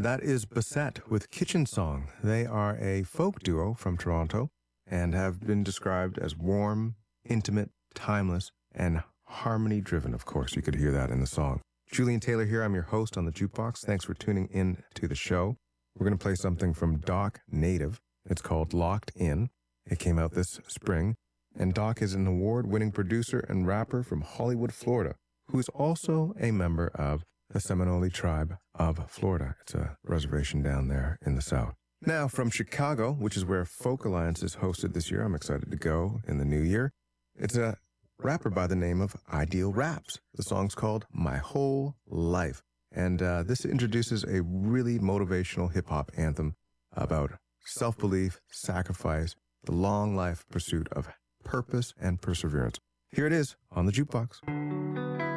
That is Bassett with Kitchen Song. They are a folk duo from Toronto and have been described as warm, intimate, timeless, and harmony-driven, of course. You could hear that in the song. Julian Taylor here. I'm your host on The Jukebox. Thanks for tuning in to the show. We're going to play something from Doc Native. It's called Locked In. It came out this spring. And Doc is an award-winning producer and rapper from Hollywood, Florida, who is also a member of the Seminole tribe of Florida. It's a reservation down there in the South. Now, from Chicago, which is where Folk Alliance is hosted this year, I'm excited to go in the new year. It's a rapper by the name of Ideal Raps. The song's called My Whole Life. And this introduces a really motivational hip-hop anthem about self-belief, sacrifice, the long life pursuit of purpose and perseverance. Here it is on The Jukebox.